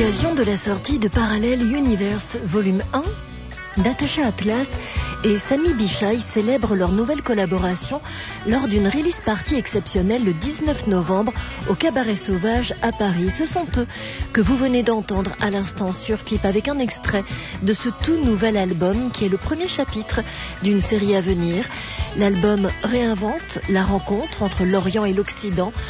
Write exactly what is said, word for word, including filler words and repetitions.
l'occasion de la sortie de Parallel Universe Volume un, Natacha Atlas et Sami Bichai célèbrent leur nouvelle collaboration lors d'une release party exceptionnelle le dix-neuf novembre au Cabaret Sauvage à Paris. Ce sont eux que vous venez d'entendre à l'instant sur F I P avec un extrait de ce tout nouvel album qui est le premier chapitre d'une série à venir. L'album réinvente la rencontre entre l'Orient et l'Occident